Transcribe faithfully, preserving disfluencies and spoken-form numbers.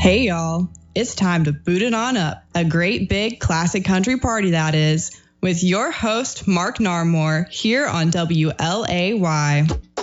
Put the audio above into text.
Hey y'all, it's time to boot it on up. A great big classic country party that is, with your host Mark Narmore here on W L A Y.